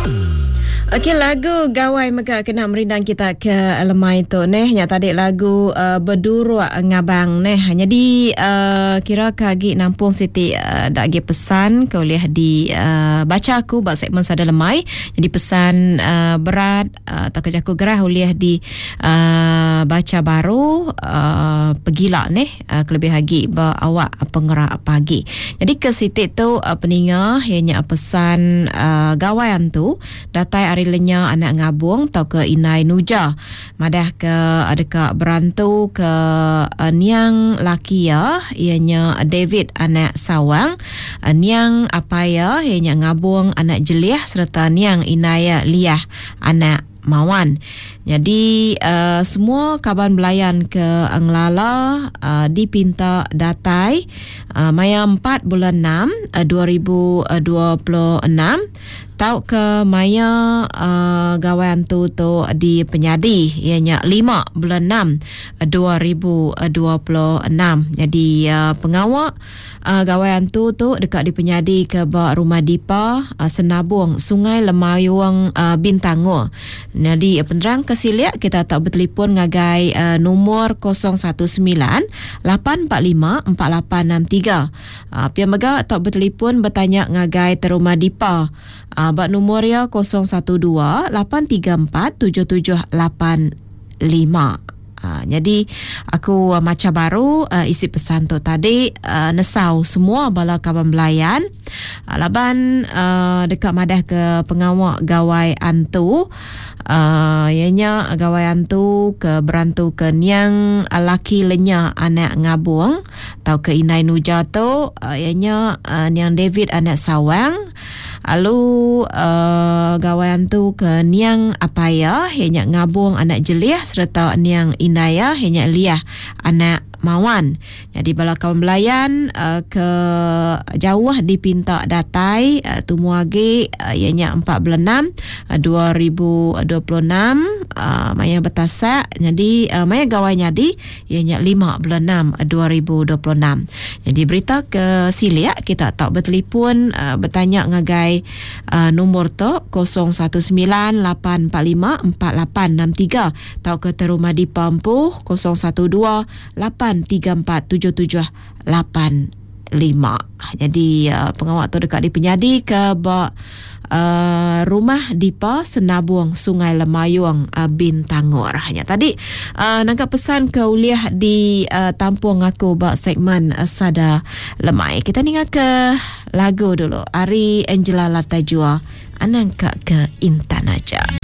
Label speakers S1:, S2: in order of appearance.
S1: Okey, lagu Gawai Mega kena merindang kita ke lemai tu neh. Nya tadi lagu Berdurua Ngabang neh. Jadi kira kagi nampung Siti dak agi pesan kau lihat di baca aku bak segmen sada lemai. Jadi pesan berat atau kejaku gerah uliah di baca baru pegila neh kelebih lagi ba awak pengerak pagi. Jadi ke Siti tu peningah ianya pesan gawaian tu datai lenya anak ngabung tau ke inai nuja madah ke adeka berantu ke niang laki ya ianya David anak sawang, niang apaya ianya ngabung anak jeliah serta niang inaya liah anak mawan. Jadi semua kaban belayan ke Anglala dipinta datai maya 4 bulan 6 2026 tau ke maya gawaian tu di penyadi ianya 5 bulan 6 2026. Jadi pengawak gawaian tu dekat di penyadi ke rumah Dipa Senabung Sungai Lemayuang Bintangor. Jadi penerang kesiliak kita tak bertelefon ngagai nomor 019 845 4863. Pihak mega tak bertelefon bertanya ngagai terumah Dipa. Bak nomor ya 012 834 7785. Jadi aku macam baru isi pesan tu tadi nesau semua bala kawan belayan laban dekat madah ke pengawak gawai antu ianya gawai antu ke berantu ke niang laki lenya anak ngabung tau ke inai nuja tu ianya niang David anak sawang. Lalu gawaian tu ke niang apaya ianya ngabung anak jeliah serta niang inaya ianya liah anak mawan. Jadi bala kawan belayan ke jauh dipinta datai tumuage ianya 4 bulan 6 2026 maya betasak. Jadi maya gawai nyadi ianya 5 bulan 6 2026. Jadi berita ke siliak kita tak bertelefon bertanya ngagai nomor tu 019 845 4863 tau ke terumah di Pampu 012 8347785. Jadi pengawak tu dekat di penyadi ke rumah Dipa Senabung Sungai Lemayuang Bintangor. Hanya tadi nangkap pesan ke uliah di tampung aku bak segmen sada lemai. Kita ningat ke lagu dulu Ari Angela Latajua Anangka ke Intan aja.